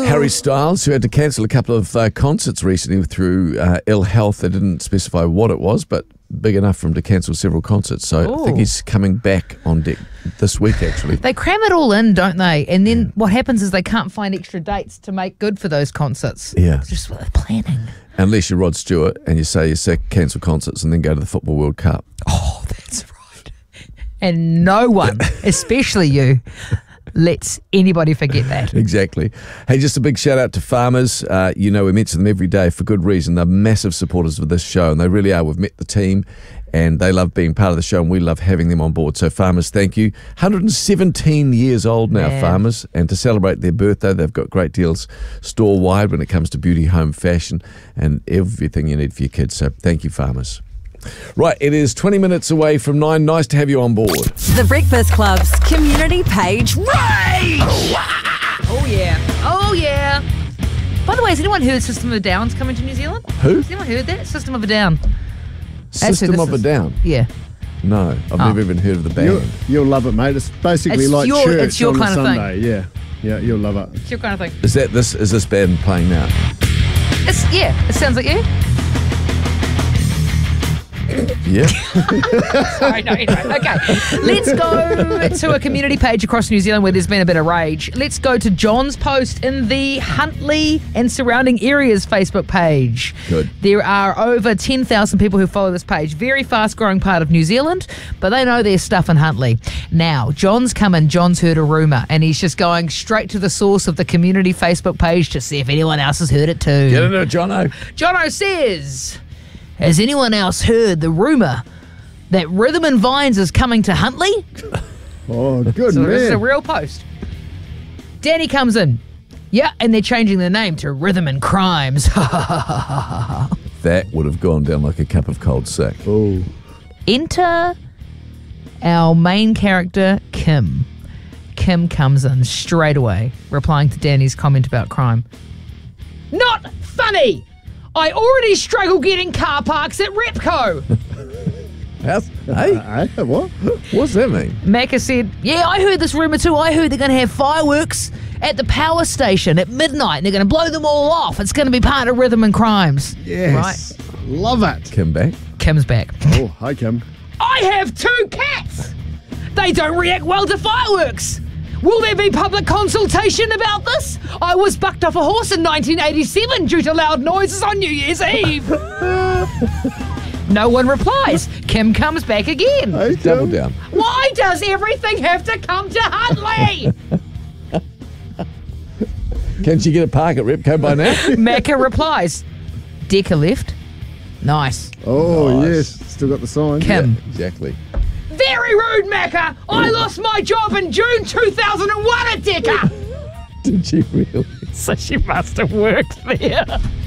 Harry Styles, who had to cancel a couple of concerts recently through ill health. They didn't specify what it was, but big enough for him to cancel several concerts. So I think he's coming back on deck this week, actually. They cram it all in, don't they? And then what happens is they can't find extra dates to make good for those concerts. Yeah. It's just what they're planning. Unless you're Rod Stewart and you say you're sick, cancel concerts and then go to the Football World Cup. Oh, that's right. And no one, especially you, lets anybody forget that. Exactly. Hey, just a big shout out to farmers. We mention them every day for good reason. They're massive supporters of this show, and they really are. We've met the team, and they love being part of the show, and we love having them on board. So farmers, thank you. 117 years old now, farmers, and to celebrate their birthday, they've got great deals store-wide when it comes to beauty, home, fashion, and everything you need for your kids. So thank you, farmers. Right, it is 20 minutes away from 9. Nice to have you on board. The Breakfast Club's community page rage! Oh, yeah. Oh, yeah. By the way, has anyone heard System of a Down's coming to New Zealand? Who? Has anyone heard that? System of a Down. System of a Down? Yeah. No, I've never even heard of the band. You'll love it, mate. It's basically It's like your- church it's your on a kind of thing. Sunday. Yeah, you'll love it. It's your kind of thing. Is this band playing now? It sounds like you. Yeah. Sorry, no, anyway. Okay, let's go to a community page across New Zealand where there's been a bit of rage. Let's go to John's post in the Huntly and surrounding areas Facebook page. Good. There are over 10,000 people who follow this page. Very fast-growing part of New Zealand, but they know their stuff in Huntly. Now, John's heard a rumour, and he's just going straight to the source of the community Facebook page to see if anyone else has heard it too. Get into it, Jono. Jono says, has anyone else heard the rumour that Rhythm and Vines is coming to Huntly? Oh, good So man. this is a real post. Danny comes in. Yeah, and they're changing their name to Rhythm and Crimes. That would have gone down like a cup of cold sick. Oh, Enter our main character, Kim. Kim comes in straight away, replying to Danny's comment about crime. Not funny! I already struggle getting car parks at Repco. Hey, what? what's that mean? Macca said, yeah, I heard this rumour too. I heard they're going to have fireworks at the power station at midnight and they're going to blow them all off. It's going to be part of Rhythm and Crimes. Yes. Right? Love it. Kim back? Kim's back. Oh, hi, Kim. I have 2 cats. They don't react well to fireworks. Will there be public consultation about this? I was bucked off a horse in 1987 due to loud noises on New Year's Eve. No one replies. Kim comes back again. Hey, Double Kim. down. Why does everything have to come to Huntly? Can she get a park at Repco by now? Macca replies, Decker left. Nice. Oh, Nice. yes. Still got the sign. Kim. Exactly. Very rude, Macca. I lost my job in June 2001 at Decker. Did she really? So she must have worked there.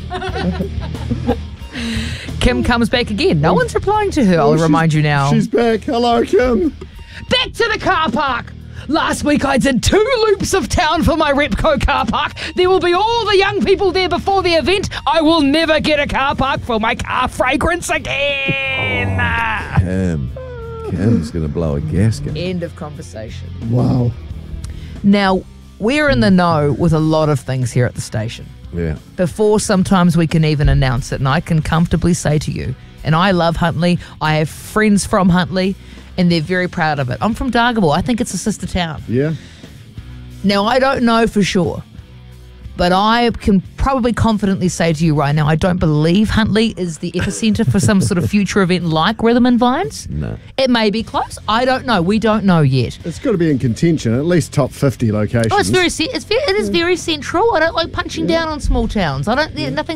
Kim comes back again. No one's replying to her. I'll remind you now. She's back. Hello, Kim. Back to the car park. Last week I did 2 loops of town for my Repco car park. There will be all the young people there before the event. I will never get a car park for my car fragrance again. Kim's going to blow a gasket. End of conversation. Wow. Now, we're in the know with a lot of things here at the station. Yeah. Before sometimes we can even announce it, and I can comfortably say to you, and I love Huntly, I have friends from Huntly, and they're very proud of it. I'm from Dargaville. I think it's a sister town. Yeah. Now, I don't know for sure, but I can probably confidently say to you right now, I don't believe Huntly is the epicenter for some sort of future event like Rhythm and Vines. No. It may be close. I don't know. We don't know yet. It's got to be in contention, at least top 50 locations. Oh, it is very central. I don't like punching down on small towns. Nothing